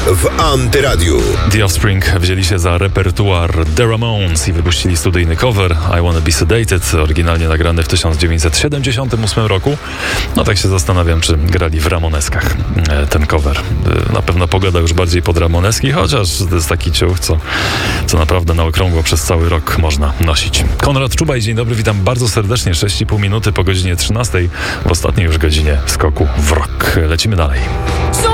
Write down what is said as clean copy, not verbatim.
w Antyradiu. The Offspring wzięli się za repertuar The Ramones i wypuścili studyjny cover I Wanna Be Sedated, oryginalnie nagrany w 1978 roku. No tak się zastanawiam, czy grali w Ramoneskach ten cover. Na pewno pogoda już bardziej pod Ramoneski, chociaż to jest taki ciuch, co naprawdę na okrągło przez cały rok można nosić. Konrad Czubaj, dzień dobry, witam bardzo serdecznie. 6,5 minuty po godzinie 13, w ostatniej już godzinie skoku w rock. Lecimy dalej.